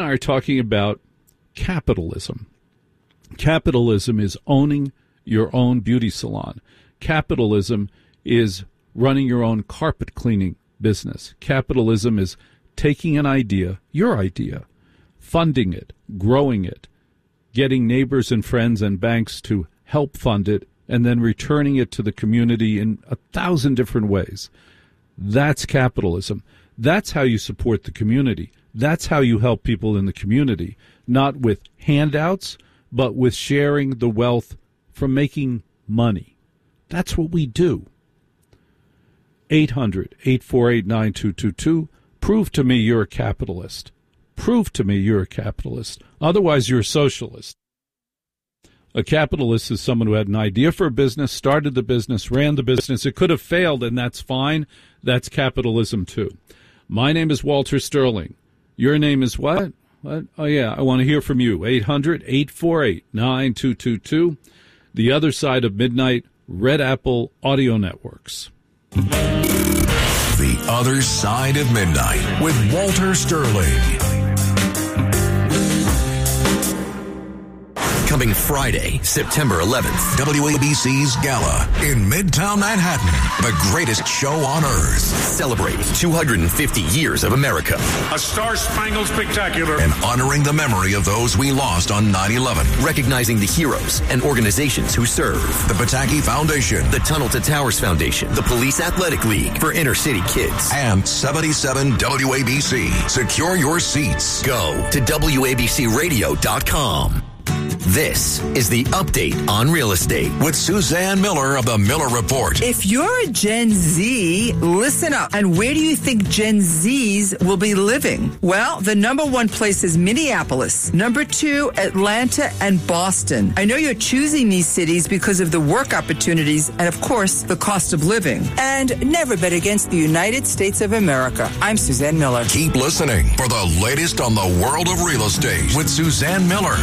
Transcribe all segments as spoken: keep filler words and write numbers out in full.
are talking about capitalism. Capitalism is owning your own beauty salon. Capitalism is running your own carpet cleaning business. Capitalism is taking an idea, your idea, funding it, growing it, getting neighbors and friends and banks to help fund it, and then returning it to the community in a thousand different ways. That's capitalism. That's how you support the community. That's how you help people in the community, not with handouts, but with sharing the wealth from making money. That's what we do. eight hundred, eight four eight, nine two two two. Prove to me you're a capitalist. Prove to me you're a capitalist. Otherwise, you're a socialist. A capitalist is someone who had an idea for a business, started the business, ran the business. It could have failed, and that's fine. That's capitalism, too. My name is Walter Sterling. Your name is what? What? Oh, yeah, I want to hear from you. eight hundred, eight four eight, nine two two two. The Other Side of Midnight, Red Apple Audio Networks. The Other Side of Midnight with Walter Sterling. Coming Friday, September eleventh, W A B C's Gala in Midtown Manhattan. The greatest show on earth. Celebrate two hundred fifty years of America. A Star-Spangled Spectacular. And honoring the memory of those we lost on nine eleven. Recognizing the heroes and organizations who serve. The Pataki Foundation. The Tunnel to Towers Foundation. The Police Athletic League for inner city kids. And seventy-seven W A B C. Secure your seats. Go to W A B C radio dot com. This is the update on real estate with Suzanne Miller of the Miller Report. If you're a Gen Z, listen up. And where do you think Gen Zs will be living? Well, the number one place is Minneapolis. Number two, Atlanta and Boston. I know you're choosing these cities because of the work opportunities and, of course, the cost of living. And never bet against the United States of America. I'm Suzanne Miller. Keep listening for the latest on the world of real estate with Suzanne Miller.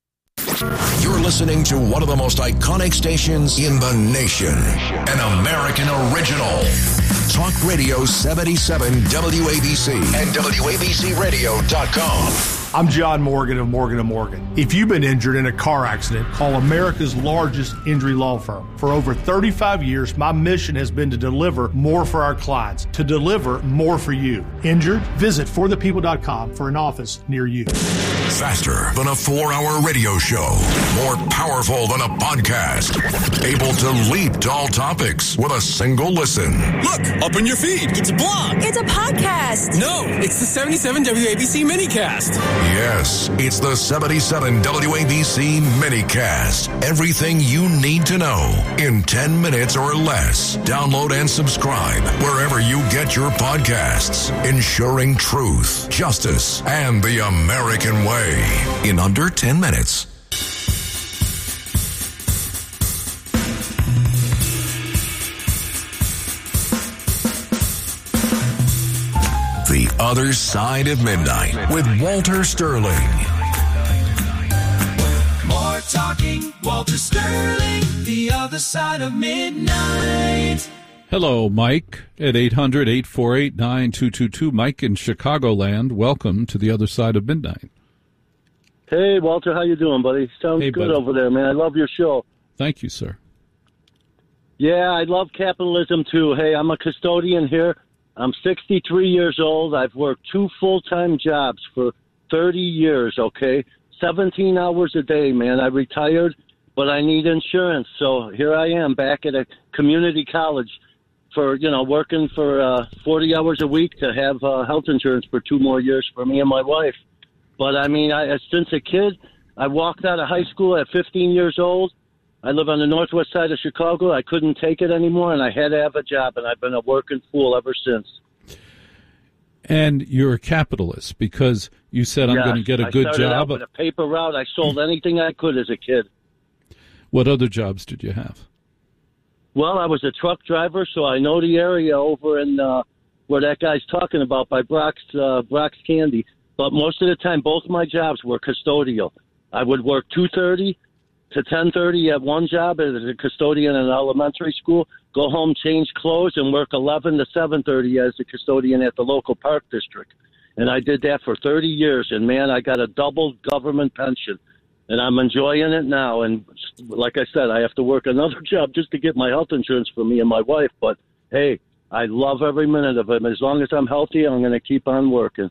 You're listening to one of the most iconic stations in the nation. An American original. Talk Radio seventy-seven W A B C and W A B C radio dot com. I'm John Morgan of Morgan and Morgan. If you've been injured in a car accident, call America's largest injury law firm. For over thirty-five years, my mission has been to deliver more for our clients, to deliver more for you. Injured? Visit for the people dot com for an office near you. Faster than a four-hour radio show. More powerful than a podcast. Able to leap to all topics with a single listen. Look, up in your feed. It's a blog. It's a podcast. No, it's the seventy-seven W A B C minicast. Yes, it's the seventy-seven W A B C minicast. Everything you need to know in ten minutes or less. Download and subscribe wherever you get your podcasts. Ensuring truth, justice, and the American way in under ten minutes. The Other Side of Midnight with Walter Sterling. More talking, Walter Sterling, The Other Side of Midnight. Hello, Mike at eight hundred, eight four eight, nine two two two. Mike in Chicagoland. Welcome to The Other Side of Midnight. Hey, Walter, how you doing, buddy? Sounds hey, good buddy. over there, man. I love your show. Thank you, sir. Yeah, I love capitalism, too. Hey, I'm a custodian here. I'm sixty-three years old. I've worked two full-time jobs for thirty years, okay? seventeen hours a day, man. I retired, but I need insurance. So here I am back at a community college for, you know, working for uh, forty hours a week to have uh, health insurance for two more years for me and my wife. But, I mean, I, since a kid, I walked out of high school at fifteen years old. I live on the northwest side of Chicago. I couldn't take it anymore, and I had to have a job, and I've been a working fool ever since. And you're a capitalist because you said, I'm yes, going to get a I good started job. Out with a paper route. I sold anything I could as a kid. What other jobs did you have? Well, I was a truck driver, so I know the area over in uh, where that guy's talking about by Brock's, uh, Brock's Candy. But most of the time, both my jobs were custodial. I would work two thirty to ten thirty at one job as a custodian in an elementary school, go home, change clothes, and work eleven to seven thirty as a custodian at the local park district. And I did that for thirty years. And, man, I got a double government pension. And I'm enjoying it now. And like I said, I have to work another job just to get my health insurance for me and my wife. But, hey, I love every minute of it. As long as I'm healthy, I'm going to keep on working.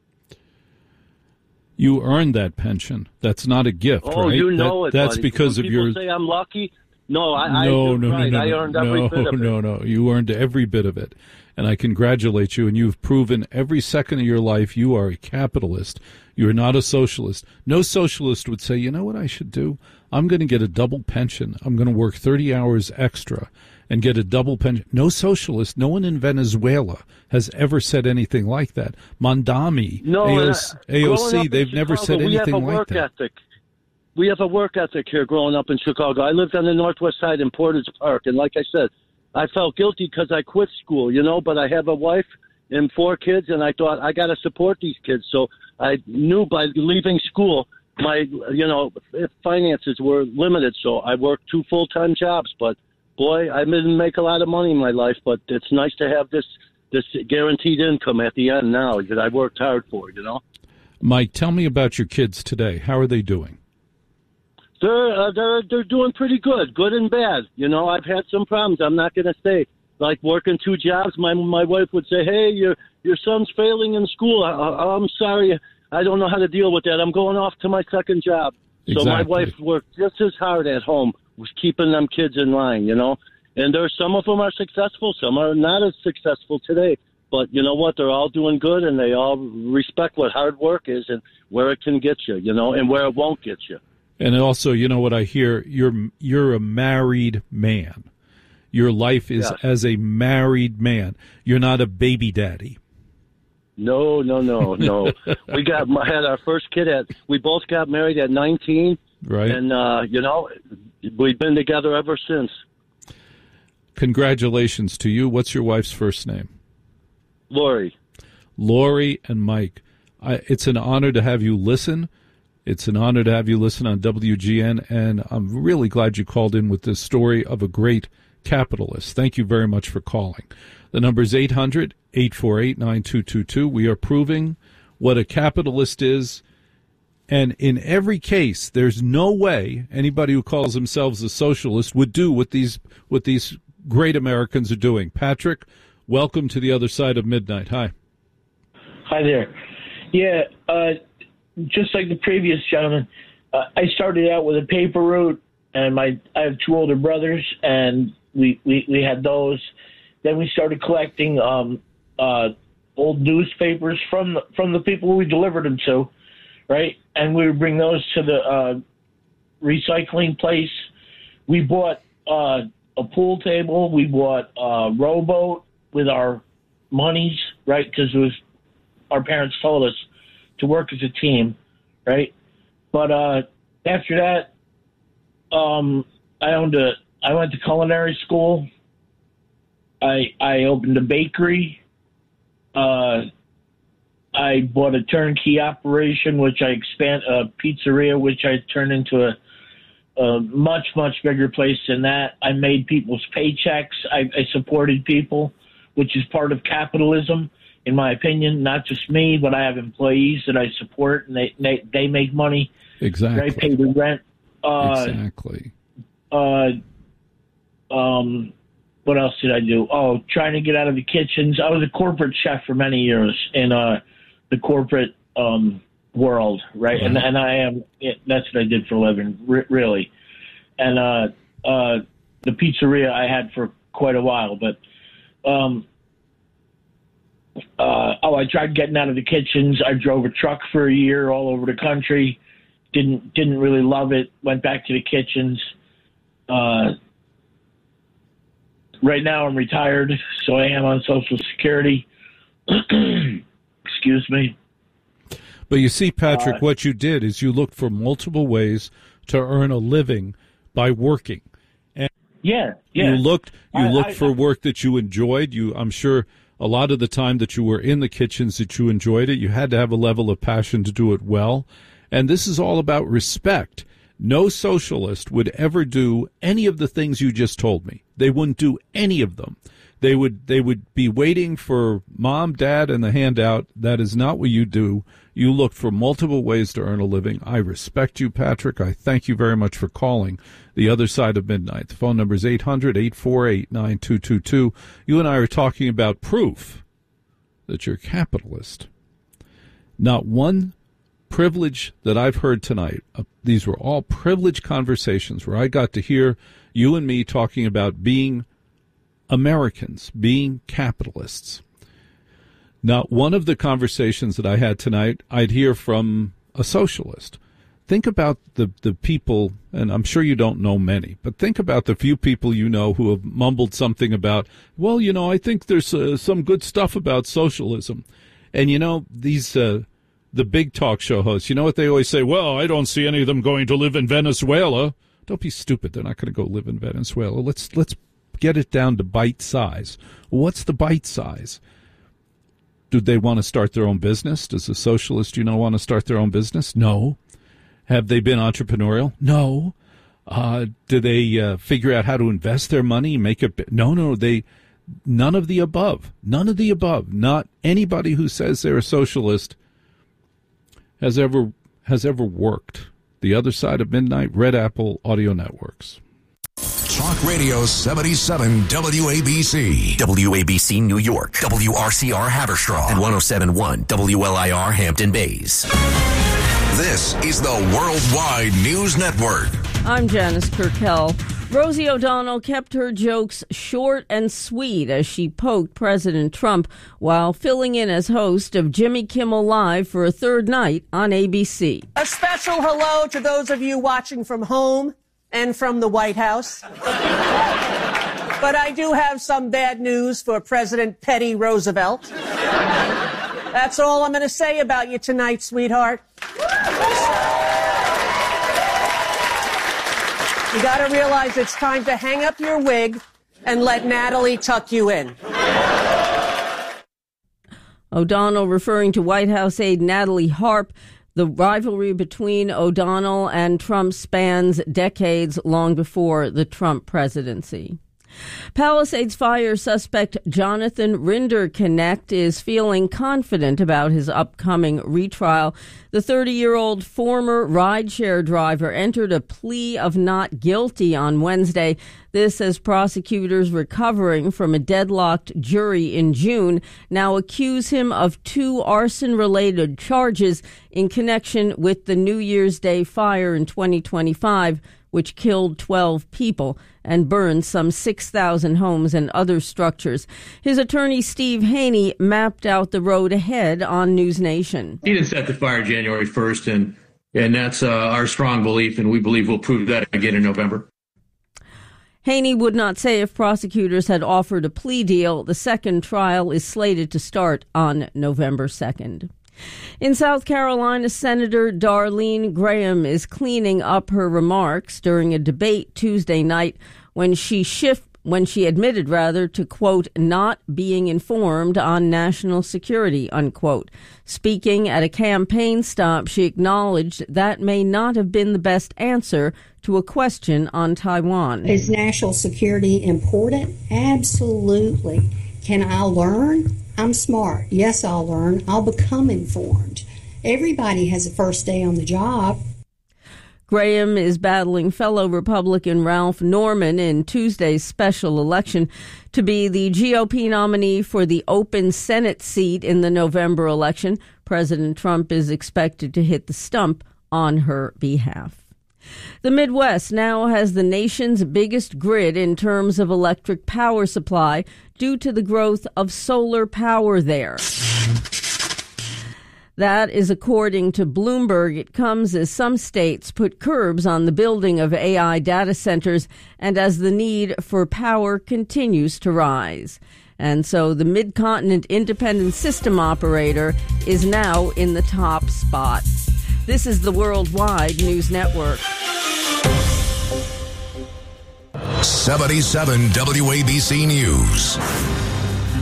You earned that pension. That's not a gift, oh, right? you know that, it, That's buddy. because when of your... people say I'm lucky. No, I, no, I, no, right. no, no, I earned every no, bit of it. No, no, no. You earned every bit of it. And I congratulate you. And you've proven every second of your life you are a capitalist. You're not a socialist. No socialist would say, you know what I should do? I'm going to get a double pension. I'm going to work thirty hours extra and get a double pension. No socialist, no one in Venezuela has ever said anything like that. Mondami, no, A O C, A O C they've never Chicago, said anything we have a like work that. Ethic. We have a work ethic here growing up in Chicago. I lived on the northwest side in Portage Park, and like I said, I felt guilty because I quit school, you know, but I have a wife and four kids, and I thought I got to support these kids. So I knew by leaving school, my, you know, finances were limited, so I worked two full-time jobs, but boy, I didn't make a lot of money in my life, but it's nice to have this this guaranteed income at the end now that I worked hard for, you know. Mike, tell me about your kids today. How are they doing? They're uh, they're they're doing pretty good, good and bad. You know, I've had some problems. I'm not going to say like working two jobs. My my wife would say, "Hey, your your son's failing in school. I, I, I'm sorry, I don't know how to deal with that. I'm going off to my second job." Exactly. So my wife worked just as hard at home, was keeping them kids in line. You know, and there's some of them are successful, some are not as successful today. But you know what? They're all doing good, and they all respect what hard work is and where it can get you. You know, and where it won't get you. And also, you know what I hear? You're you're a married man. Your life is yeah. as a married man. You're not a baby daddy. No, no, no, no. we got had our first kid at. We both got married at nineteen. Right. And uh, you know, we've been together ever since. Congratulations to you. What's your wife's first name? Lori. Lori and Mike. I, it's an honor to have you listen. It's an honor to have you listen on W G N, and I'm really glad you called in with this story of a great capitalist. Thank you very much for calling. The number is eight hundred, eight four eight, nine two two two. We are proving what a capitalist is, and in every case, there's no way anybody who calls themselves a socialist would do what these what these great Americans are doing. Patrick, welcome to the other side of midnight. Hi. Hi there. Yeah, uh, just like the previous gentleman, uh, I started out with a paper route, and my I have two older brothers, and we, we, we had those. Then we started collecting um, uh, old newspapers from the, from the people we delivered them to, right? And we would bring those to the uh, recycling place. We bought uh, a pool table. We bought a rowboat with our monies, right? Because it was our parents told us to work as a team, right? But uh, after that, um, I owned a. I went to culinary school. I I opened a bakery. Uh, I bought a turnkey operation, which I expand a pizzeria, which I turned into a, a much much bigger place than that. I made people's paychecks. I, I supported people, which is part of capitalism. In my opinion, not just me, but I have employees that I support, and they they, they make money. Exactly. I pay the rent. Uh, exactly. Uh, um, what else did I do? Oh, trying to get out of the kitchens. I was a corporate chef for many years in uh, the corporate um, world, right? right? And and I am. That's what I did for a living, re- really. And uh, uh, the pizzeria I had for quite a while, but. Um, Uh, oh, I tried getting out of the kitchens. I drove a truck for a year all over the country. Didn't didn't really love it. Went back to the kitchens. Uh, right now I'm retired, so I am on Social Security. Excuse me. But you see, Patrick, uh, what you did is you looked for multiple ways to earn a living by working. And yeah, yeah. You looked you I, looked I, for I, work that you enjoyed. You, I'm sure. A lot of the time that you were in the kitchens that you enjoyed it, you had to have a level of passion to do it well. And this is all about respect. No socialist would ever do any of the things you just told me. They wouldn't do any of them. They would they would be waiting for mom, dad, and the handout. That is not what you do. You look for multiple ways to earn a living. I respect you, Patrick. I thank you very much for calling the other side of midnight. The phone number is eight hundred, eight four eight, nine two two two. You and I are talking about proof that you're a capitalist. Not one privilege that I've heard tonight. Uh, these were all privileged conversations where I got to hear you and me talking about being Americans, being capitalists. Not one of the conversations that I had tonight I'd hear from a socialist. Think about the, the people, and I'm sure you don't know many, but think about the few people you know who have mumbled something about, well, you know, I think there's uh, some good stuff about socialism. And, you know, these uh, the big talk show hosts, you know what they always say? Well, I don't see any of them going to live in Venezuela. Don't be stupid. They're not going to go live in Venezuela. Let's let's get it down to bite size. What's the bite size? Do they want to start their own business? Does a socialist, you know, want to start their own business? No. Have they been entrepreneurial? No. Uh, do they uh, figure out how to invest their money, make it? No, no. They none of the above. None of the above. Not anybody who says they're a socialist has ever has ever worked. The Other Side of Midnight, Red Apple Audio Networks. Talk Radio seventy-seven W A B C. W A B C New York, W R C R Haverstraw, and one oh seven point one W L I R Hampton Bays. This is the Worldwide News Network. I'm Janice Kirkell. Rosie O'Donnell kept her jokes short and sweet as she poked President Trump while filling in as host of Jimmy Kimmel Live for a third night on A B C. A special hello to those of you watching from home and from the White House. But I do have some bad news for President Teddy Roosevelt. That's all I'm going to say about you tonight, sweetheart. You got to realize it's time to hang up your wig and let Natalie tuck you in. O'Donnell referring to White House aide Natalie Harp. The rivalry between O'Donnell and Trump spans decades long before the Trump presidency. Palisades fire suspect Jonathan Rinderknecht is feeling confident about his upcoming retrial. The thirty-year-old former rideshare driver entered a plea of not guilty on Wednesday. This as prosecutors recovering from a deadlocked jury in June now accuse him of two arson-related charges in connection with the New Year's Day fire in twenty twenty-five, which killed twelve people and burned some six thousand homes and other structures. His attorney, Steve Haney, mapped out the road ahead on News Nation. He didn't set the fire January first, and, and that's uh, our strong belief, and we believe we'll prove that again in November. Haney would not say if prosecutors had offered a plea deal. The second trial is slated to start on November second. In South Carolina, Senator Darlene Graham is cleaning up her remarks during a debate Tuesday night when she shift when she admitted, rather, to, quote, not being informed on national security, unquote. Speaking at a campaign stop, she acknowledged that may not have been the best answer to a question on Taiwan. Is national security important? Absolutely. Can I learn? I'm smart. Yes, I'll learn. I'll become informed. Everybody has a first day on the job. Graham is battling fellow Republican Ralph Norman in Tuesday's special election to be the G O P nominee for the open Senate seat in the November election. President Trump is expected to hit the stump on her behalf. The Midwest now has the nation's biggest grid in terms of electric power supply due to the growth of solar power there. That is according to Bloomberg. It comes as some states put curbs on the building of A I data centers and as the need for power continues to rise. And so the Mid-Continent Independent System Operator is now in the top spot. This is the Worldwide News Network. seventy-seven W A B C News.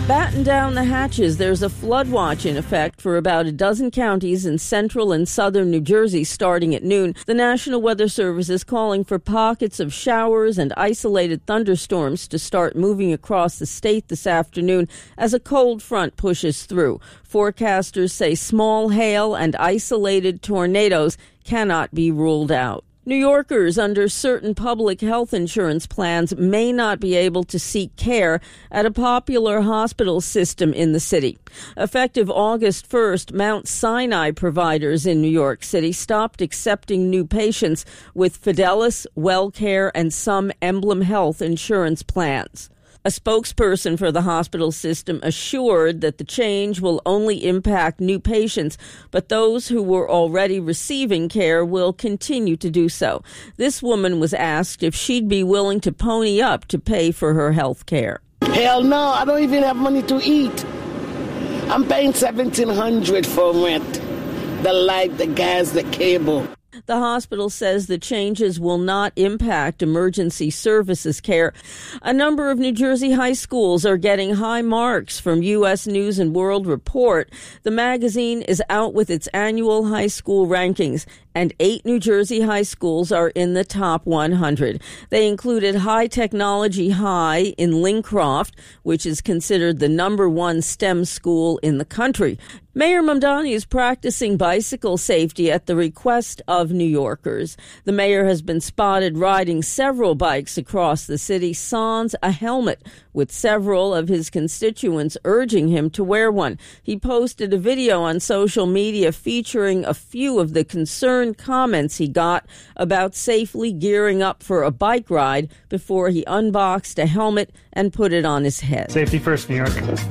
Batten down the hatches. There's a flood watch in effect for about a dozen counties in central and southern New Jersey starting at noon. The National Weather Service is calling for pockets of showers and isolated thunderstorms to start moving across the state this afternoon as a cold front pushes through. Forecasters say small hail and isolated tornadoes cannot be ruled out. New Yorkers under certain public health insurance plans may not be able to seek care at a popular hospital system in the city. Effective August first, Mount Sinai providers in New York City stopped accepting new patients with Fidelis, WellCare, and some Emblem Health insurance plans. A spokesperson for the hospital system assured that the change will only impact new patients, but those who were already receiving care will continue to do so. This woman was asked if she'd be willing to pony up to pay for her health care. Hell no, I don't even have money to eat. I'm paying seventeen hundred dollars for rent, the light, the gas, the cable. The hospital says the changes will not impact emergency services care. A number of New Jersey high schools are getting high marks from U S News and World Report. The magazine is out with its annual high school rankings, and eight New Jersey high schools are in the top one hundred. They included High Technology High in Lincroft, which is considered the number one STEM school in the country. Mayor Mamdani is practicing bicycle safety at the request of New Yorkers. The mayor has been spotted riding several bikes across the city, sans a helmet, with several of his constituents urging him to wear one. He posted a video on social media featuring a few of the concerned comments he got about safely gearing up for a bike ride before he unboxed a helmet and put it on his head. Safety first, New York.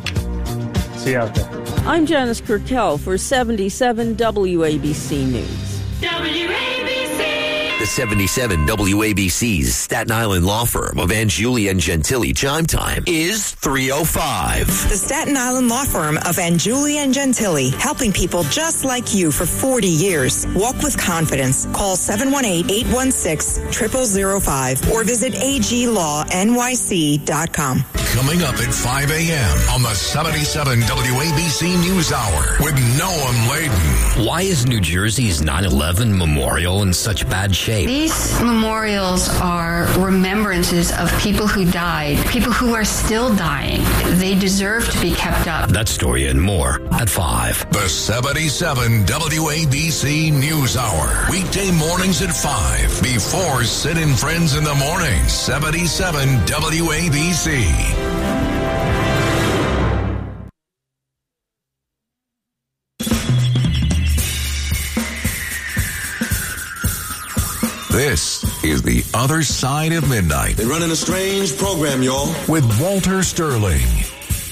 See you out there. I'm Janice Kirkell for seventy-seven W A B C News. W A B C. The seventy-seven W A B C's Staten Island law firm of Anjuli and Gentili chime time is three oh five. The Staten Island law firm of Anjuli and Gentili, helping people just like you for forty years. Walk with confidence. Call seven one eight, eight one six, zero zero zero five or visit a g law n y c dot com. Coming up at five a.m. on the seventy-seven W A B C News Hour with Noam Laden. Why is New Jersey's nine eleven memorial in such bad shape? These memorials are remembrances of people who died, people who are still dying. They deserve to be kept up. That story and more at five. The seventy-seven W A B C News Hour. Weekday mornings at five. Before Sid and Friends in the Morning. seventy-seven W A B C. This is The Other Side of Midnight. They're running a strange program, y'all. With Walter Sterling.